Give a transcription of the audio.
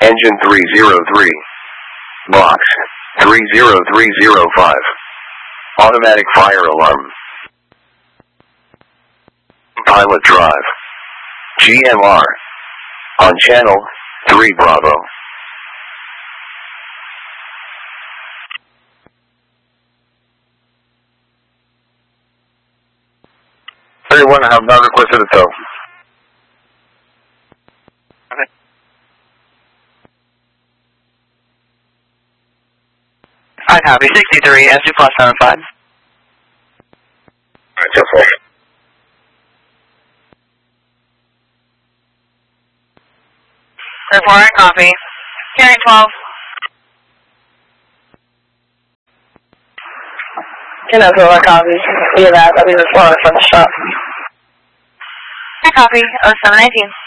Engine 303. Box 30305. Automatic fire alarm. Pilot drive. GMR. On channel 3 Bravo. I have not requested a tow. Okay. I copy. 63, S2 plus 75. Just hold. Therefore, I copy. Carrying 12. You know, so I copy. Yeah, that. I mean, as far as from the shop. I copy. 0719.